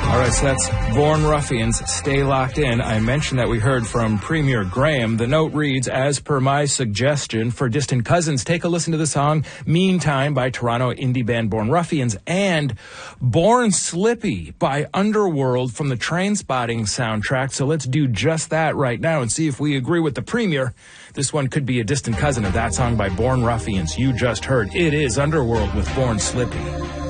All right, so that's Born Ruffians, Stay Locked In. I mentioned that we heard from Premier Graham. The note reads, as per my suggestion for Distant Cousins, take a listen to the song Meantime by Toronto indie band Born Ruffians and Born Slippy by Underworld from the Trainspotting soundtrack. So let's do just that right now and see if we agree with the Premier. This one could be a distant cousin of that song by Born Ruffians you just heard. It is Underworld with Born Slippy.